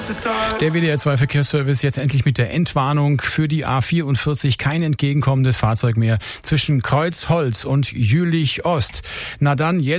Der WDR 2 Verkehrsservice jetzt endlich mit der Endwarnung für die A44. Kein entgegenkommendes Fahrzeug mehr zwischen Kreuzholz und Jülich Ost. Na dann jetzt